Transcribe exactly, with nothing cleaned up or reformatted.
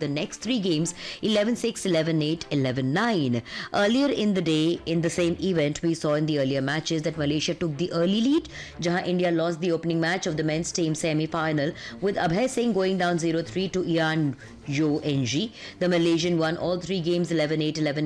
the next three games eleven six, eleven eight, eleven nine. Earlier in the day, in the same event, we saw in the earlier matches that Malaysia took the early lead, jahan India lost the opening match of the men's team semi-final with Abhay Singh going down zero three to Ian Yo Ng. The Malaysian won all three games eleven eight, eleven